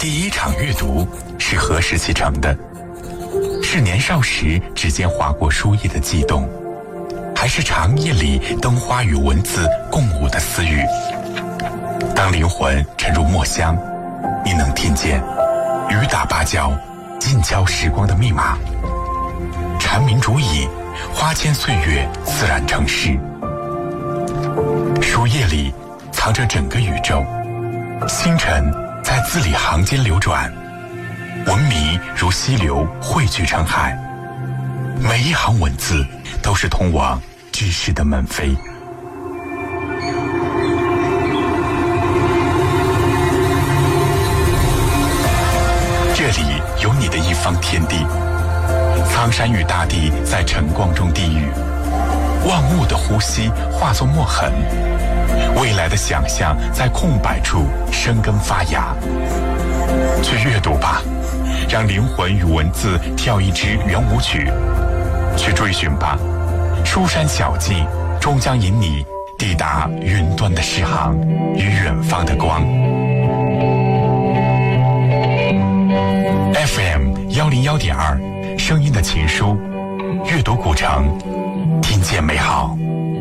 第一场阅读是何时启程的？是年少时指尖划过书页的悸动，还是长夜里灯花与文字共舞的私语？当灵魂沉入墨香，你能听见雨打芭蕉，静敲时光的密码。蝉鸣竹影，花间岁月自然成诗。书页里藏着整个宇宙，星辰在字里行间流转，文明如溪流汇聚成海，每一行文字都是通往知识的门扉。这里有你的一方天地，苍山与大地在晨光中低语，万物的呼吸化作墨痕，未来的想象在空白处生根发芽。去阅读吧，让灵魂与文字跳一支圆舞曲。去追寻吧，书山小径终将引你抵达云端的诗行与远方的光。FM 101.2，声音的情书，阅读古城，听见美好。